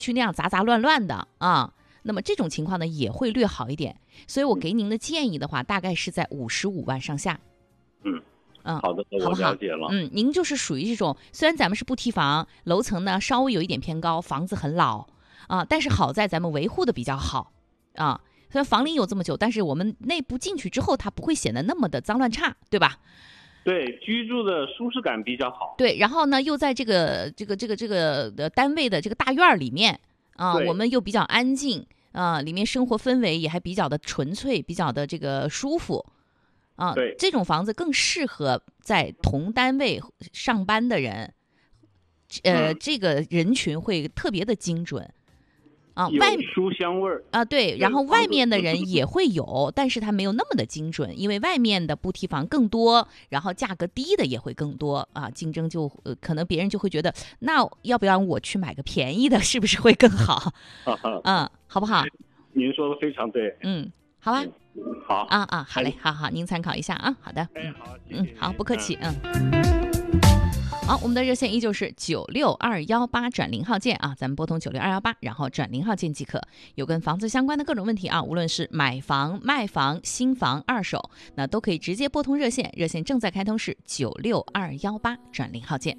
去那样杂杂乱乱的啊，那么这种情况呢也会略好一点。所以我给您的建议的话，大概是在55万上下。 好的，我了解了。 您就是属于这种，虽然咱们是不提房，楼层呢稍微有一点偏高，房子很老啊，但是好在咱们维护的比较好啊。虽然房龄有这么久，但是我们内部进去之后，它不会显得那么的脏乱差，对吧？ 对，居住的舒适感比较好。 对，然后呢，又在这个单位的这个大院里面啊，我们又比较安静啊，里面生活氛围也还比较的纯粹，比较的这个舒服啊。 对， 这种房子更适合在同单位上班的人，这个人群会特别的精准。 有书香味儿啊，对，然后外面的人也会有，但是它没有那么的精准，因为外面的不提房更多，然后价格低的也会更多啊，竞争就可能别人就会觉得，那要不然我去买个便宜的，是不是会更好？好不好？ 您说的非常对。 好吧。 好好嘞，好，您参考一下啊。好的， 好，谢谢好，不客气，好，我们的热线依旧是96218转0号键啊，咱们拨通96218，然后转0号键即可。有跟房子相关的各种问题啊，无论是买房、卖房、新房、二手，那都可以直接拨通热线，热线正在开通是96218转0号键。